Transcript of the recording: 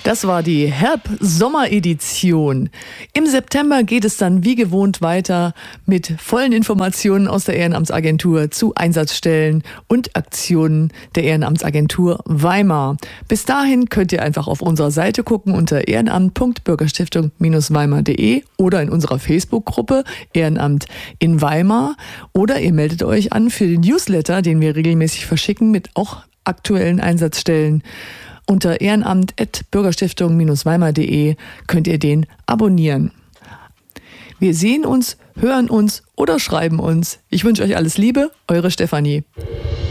Das war die Help-Sommeredition. Im September geht es dann wie gewohnt weiter mit vollen Informationen aus der Ehrenamtsagentur zu Einsatzstellen und Aktionen der Ehrenamtsagentur Weimar. Bis dahin könnt ihr einfach auf unserer Seite gucken unter ehrenamt.bürgerstiftung-weimar.de oder in unserer Facebook-Gruppe Ehrenamt in Weimar, oder ihr meldet euch an für den Newsletter, den wir regelmäßig verschicken mit auch aktuellen Einsatzstellen. Unter ehrenamt.bürgerstiftung-weimar.de könnt ihr den abonnieren. Wir sehen uns, hören uns oder schreiben uns. Ich wünsche euch alles Liebe, eure Stefanie.